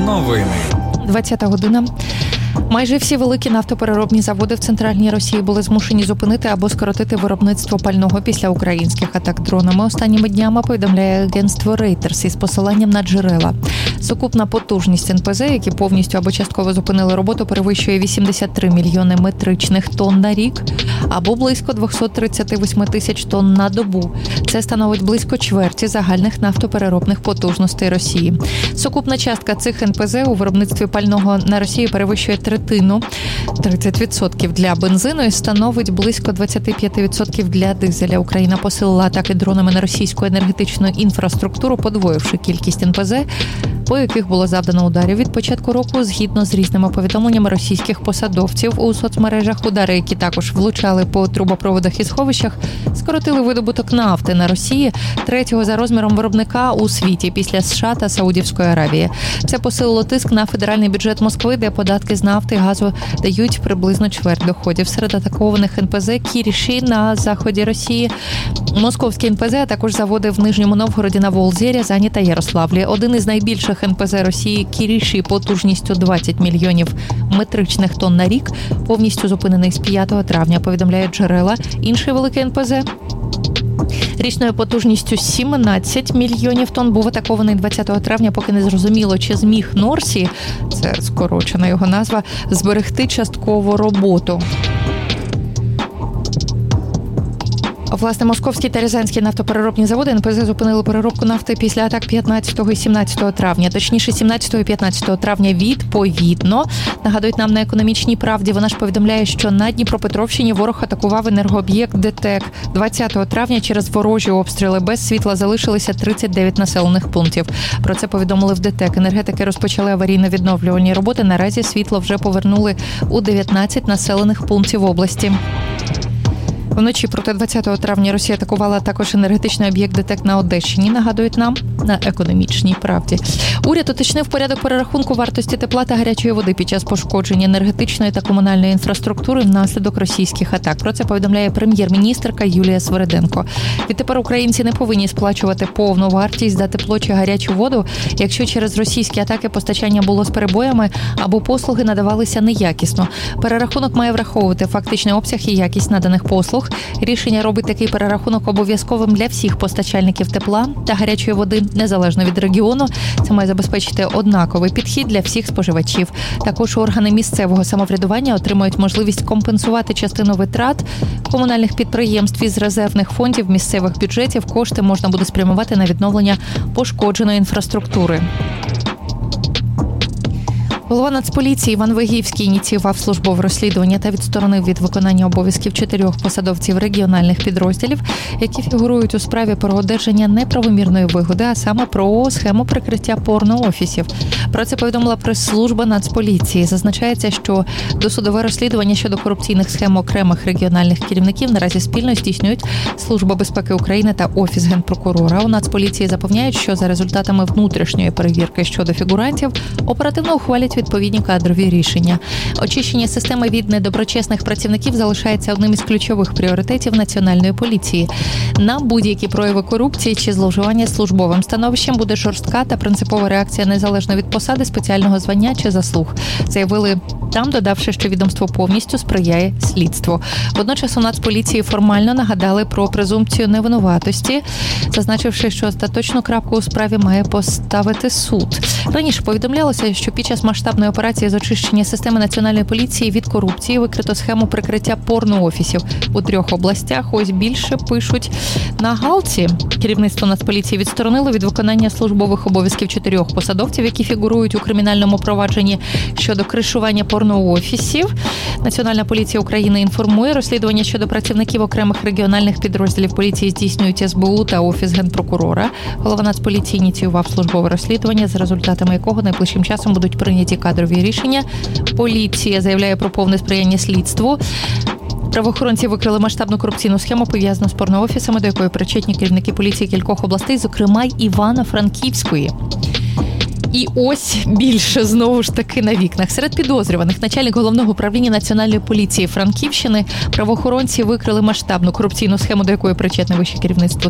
Новини. 20-та година. Майже всі великі нафтопереробні заводи в центральній Росії були змушені зупинити або скоротити виробництво пального після українських атак дронами. Останніми днями повідомляє агентство Reuters із посиланням на джерела. Сукупна потужність НПЗ, які повністю або частково зупинили роботу, перевищує 83 мільйони метричних тонн на рік, або близько 238 тисяч тонн на добу. Це становить близько чверті загальних нафтопереробних потужностей Росії. Сукупна частка цих НПЗ у виробництві пального на Росії перевищує третину, 30% для бензину, і становить близько 25% для дизеля. Україна посилила атаки дронами на російську енергетичну інфраструктуру, подвоївши кількість НПЗ, по яких було завдано ударів від початку року, згідно з різними повідомленнями російських посадовців у соцмережах. Удари, які також влучали по трубопроводах і сховищах, скоротили видобуток нафти на Росії, третього за розміром виробника у світі після США та Саудівської Аравії. Це посилило тиск на федеральний бюджет Москви, де податки з нафти і газу дають приблизно чверть доходів. Серед атакованих НПЗ Кіріші на заході Росії, московські НПЗ, а також заводи в Нижньому Новгороді, на Волзі, Рязані та Ярославлі. Один із найбільших НПЗ Росії Кіріші потужністю 20 мільйонів метричних тонн на рік повністю зупинений з 5 травня, повідомляють джерела. Інший великий НПЗ річною потужністю 17 мільйонів тонн був атакований 20 травня, поки не зрозуміло, чи зміг Норсі, це скорочена його назва, зберегти часткову роботу. Власне, московські та рязанські нафтопереробні заводи НПЗ зупинили переробку нафти після атак 15 і 17 травня. Точніше, 17 і 15 травня відповідно. Нагадують нам на «Економічній правді». Вона ж повідомляє, що на Дніпропетровщині ворог атакував енергооб'єкт ДТЕК. 20 травня через ворожі обстріли без світла залишилися 39 населених пунктів. Про це повідомили в ДТЕК. Енергетики розпочали аварійно-відновлювальні роботи. Наразі світло вже повернули у 19 населених пунктів області. Вночі проти 20 травня Росія атакувала також енергетичний об'єкт ДТЕК на Одещині, нагадують нам на «Економічній правді». Уряд уточнив порядок перерахунку вартості тепла та гарячої води під час пошкодження енергетичної та комунальної інфраструктури внаслідок російських атак. Про це повідомляє прем'єр-міністерка Юлія Свериденко. Відтепер українці не повинні сплачувати повну вартість за тепло чи гарячу воду, якщо через російські атаки постачання було з перебоями або послуги надавалися неякісно. Перерахунок має враховувати фактичний обсяг і якість наданих послуг. Рішення робить такий перерахунок обов'язковим для всіх постачальників тепла та гарячої води, незалежно від регіону. Це має забезпечити однаковий підхід для всіх споживачів. Також органи місцевого самоврядування отримають можливість компенсувати частину витрат комунальних підприємств із резервних фондів місцевих бюджетів. Кошти можна буде спрямувати на відновлення пошкодженої інфраструктури. Голова Нацполіції Іван Вигівський ініціював службове розслідування та відсторонив від виконання обов'язків 4 посадовців регіональних підрозділів, які фігурують у справі про одержання неправомірної вигоди, а саме про схему прикриття порно-офісів. Про це повідомила прес-служба Нацполіції. Зазначається, що досудове розслідування щодо корупційних схем окремих регіональних керівників наразі спільно здійснюють Служба безпеки України та Офіс Генпрокурора. У Нацполіції запевняють, що за результатами внутрішньої перевірки щодо фігурантів оперативно ухвалять відповідні кадрові рішення. Очищення системи від недоброчесних працівників залишається одним із ключових пріоритетів Національної поліції. На будь-які прояви корупції чи зловживання службовим становищем буде жорстка та принципова реакція незалежно від посади, спеціального звання чи заслуг. Заявили там, додавши, що відомство повністю сприяє слідству. Водночас у Нацполіції формально нагадали про презумпцію невинуватості, зазначивши, що остаточну крапку у справі має поставити суд. Раніше повідомлялося, що під час масштабної операції з очищення системи Національної поліції від корупції викрито схему прикриття порно-офісів у 3 областях. Ось більше пишуть на галці. Керівництво Нацполіції відсторонило від виконання службових обов'язків 4 посадовців, які фігурують у кримінальному провадженні щодо кришування порно-офісів. Національна поліція України інформує, розслідування щодо працівників окремих регіональних підрозділів поліції здійснюють СБУ та Офіс Генпрокурора. Голова Нацполіції ініціював службове розслідування, за результатами якого найближчим часом будуть прийняті кадрові рішення. Поліція заявляє про повне сприяння слідству. Правоохоронці викрили масштабну корупційну схему, пов'язану з порноофісами, до якої причетні керівники поліції кількох областей, зокрема й Івано-Франківської. І ось більше, знову ж таки, на вікнах. Серед підозрюваних начальник Головного управління Національної поліції Франківщини. Правоохоронці викрили масштабну корупційну схему, до якої причетне вище керівництво